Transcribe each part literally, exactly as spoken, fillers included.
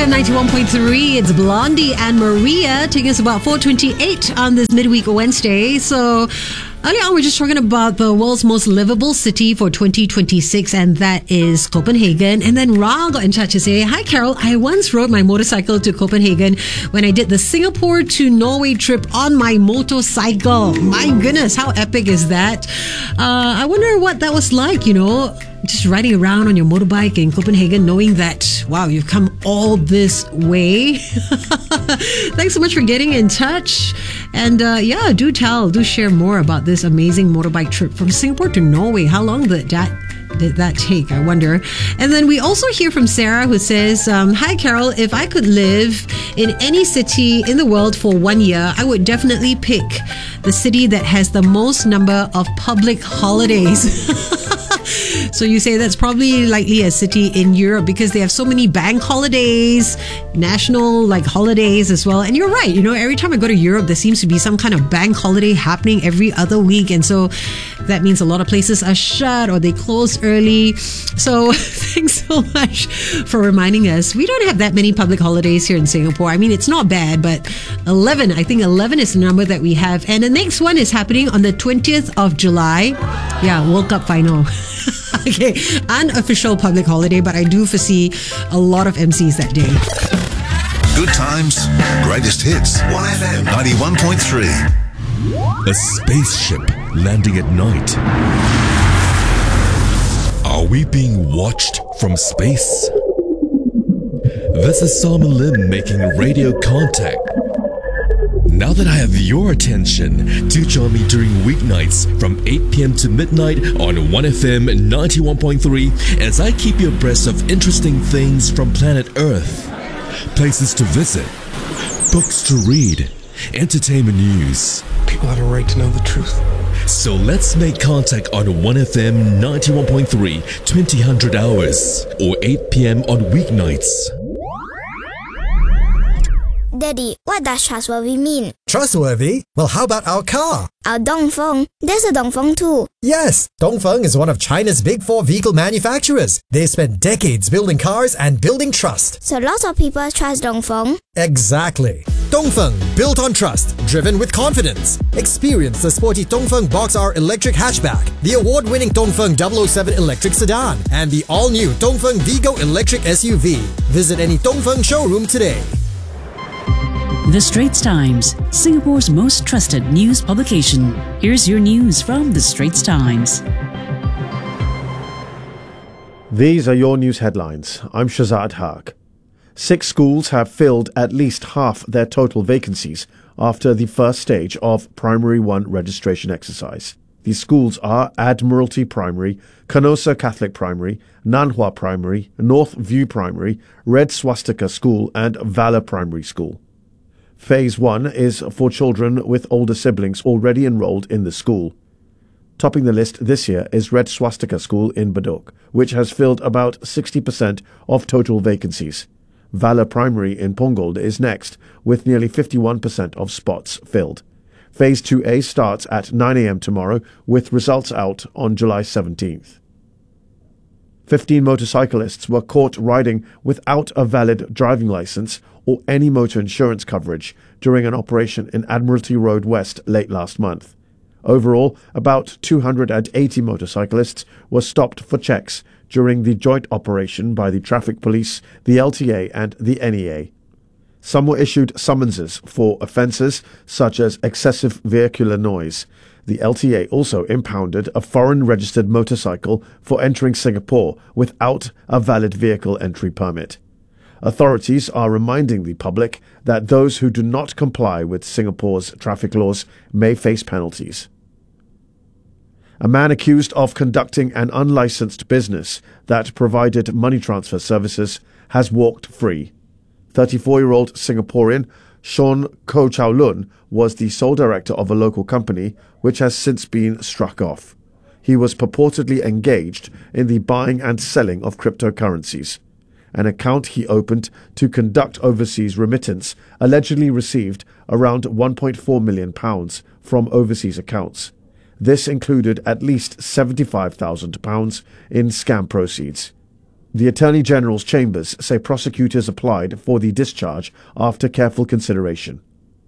M ninety-one point three. It's Blondie and Maria taking us about four twenty-eight on this midweek Wednesday. So earlier on, we we're just talking about the world's most livable city for twenty twenty-six, and that is Copenhagen. And then Ra got in touch to say, "Hi Carol, I once rode my motorcycle to Copenhagen when I did the Singapore to Norway trip on my motorcycle." My goodness, how epic is that? Uh, I wonder what that was like, you know, just riding around on your motorbike in Copenhagen, knowing that, wow, you've come all this way. Thanks so much for getting in touch. And uh, yeah, do tell, do share more about this amazing motorbike trip from Singapore to Norway. How long did that did that take, I wonder? And then we also hear from Sarah, who says, um, "Hi Carol, if I could live in any city in the world for one year, I would definitely pick the city that has the most number of public holidays." So you say that's probably likely a city in Europe because they have so many bank holidays, national like holidays as well. And you're right, you know, every time I go to Europe, there seems to be some kind of bank holiday happening every other week. And so that means a lot of places are shut or they close early. So thanks so much for reminding us. We don't have that many public holidays here in Singapore. I mean, it's not bad, but eleven, I think eleven is the number that we have. And the next one is happening on the twentieth of July. Yeah, World Cup final. Okay, unofficial public holiday, but I do foresee a lot of M Cs that day. Good times, greatest hits. one F M ninety-one point three. A spaceship landing at night. Are we being watched from space? This is Simon Lim making radio contact. Now that I have your attention, do join me during weeknights from eight p.m. to midnight on one F M ninety-one point three as I keep you abreast of interesting things from planet Earth. Places to visit, books to read, entertainment news. People have a right to know the truth. So let's make contact on one F M ninety-one point three, twenty hundred hours or eight p.m. on weeknights. Daddy, what does trustworthy mean? Trustworthy? Well, how about our car? Our Dongfeng. There's a Dongfeng too. Yes, Dongfeng is one of China's big four vehicle manufacturers. They spent decades building cars and building trust. So lots of people trust Dongfeng? Exactly. Dongfeng, built on trust, driven with confidence. Experience the sporty Dongfeng Box R electric hatchback, the award-winning Dongfeng double oh seven electric sedan, and the all-new Dongfeng Vigo electric S U V. Visit any Dongfeng showroom today. The Straits Times, Singapore's most trusted news publication. Here's your news from The Straits Times. These are your news headlines. I'm Shazad Haq. Six schools have filled at least half their total vacancies after the first stage of Primary one registration exercise. These schools are Admiralty Primary, Canossa Catholic Primary, Nanhua Primary, North View Primary, Red Swastika School and Valor Primary School. Phase one is for children with older siblings already enrolled in the school. Topping the list this year is Red Swastika School in Bedok, which has filled about sixty percent of total vacancies. Valor Primary in Punggol is next, with nearly fifty-one percent of spots filled. Phase two A starts at nine a.m. tomorrow, with results out on July seventeenth. Fifteen motorcyclists were caught riding without a valid driving license or any motor insurance coverage during an operation in Admiralty Road West late last month. Overall, about two hundred eighty motorcyclists were stopped for checks during the joint operation by the Traffic Police, the L T A and the N E A. Some were issued summonses for offences such as excessive vehicular noise. The L T A also impounded a foreign-registered motorcycle for entering Singapore without a valid vehicle entry permit. Authorities are reminding the public that those who do not comply with Singapore's traffic laws may face penalties. A man accused of conducting an unlicensed business that provided money transfer services has walked free. thirty-four-year-old Singaporean Sean Koh Chow Lun was the sole director of a local company which has since been struck off. He was purportedly engaged in the buying and selling of cryptocurrencies. An account he opened to conduct overseas remittance allegedly received around one point four million pounds from overseas accounts. This included at least seventy-five thousand pounds in scam proceeds. The Attorney General's chambers say prosecutors applied for the discharge after careful consideration.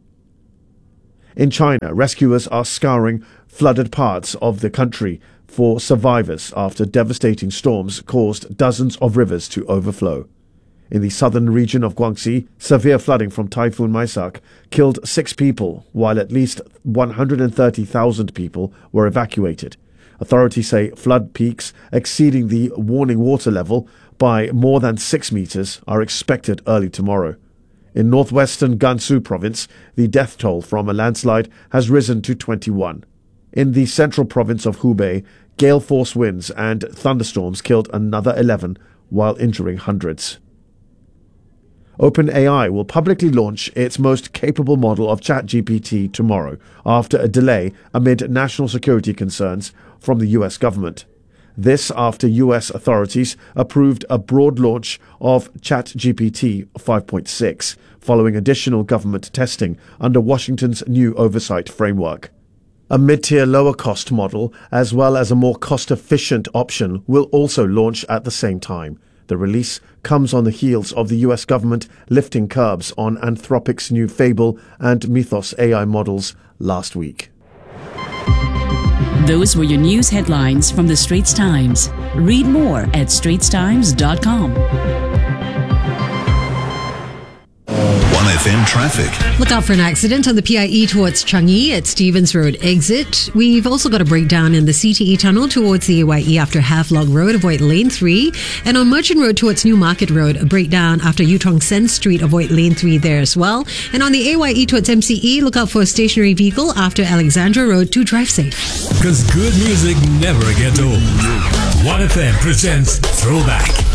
In China, rescuers are scouring flooded parts of the country for survivors after devastating storms caused dozens of rivers to overflow. In the southern region of Guangxi, severe flooding from Typhoon Maisak killed six people, while at least one hundred thirty thousand people were evacuated. Authorities say flood peaks exceeding the warning water level by more than six meters are expected early tomorrow. In northwestern Gansu province, the death toll from a landslide has risen to twenty-one. In the central province of Hubei, gale force winds and thunderstorms killed another eleven, while injuring hundreds. OpenAI will publicly launch its most capable model of ChatGPT tomorrow, after a delay amid national security concerns from the U S government. This after U S authorities approved a broad launch of ChatGPT five point six, following additional government testing under Washington's new oversight framework. A mid-tier lower-cost model, as well as a more cost-efficient option, will also launch at the same time. The release comes on the heels of the U S government lifting curbs on Anthropic's new Fable and Mythos A I models last week. Those were your news headlines from the Straits Times. Read more at straits times dot com. one F M traffic. Look out for an accident on the P I E towards Changi at Stevens Road exit. We've also got a breakdown in the C T E tunnel towards the A Y E after Havelock Road, avoid lane three. And on Merchant Road towards Newmarket Road, a breakdown after Yutong Sen Street, avoid lane three there as well. And on the A Y E towards M C E, look out for a stationary vehicle after Alexandra Road to drive safe. Because good music never gets old. one F M presents Throwback.